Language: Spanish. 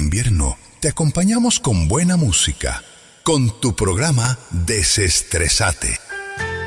invierno te acompañamos con buena música, con tu programa Desestresate.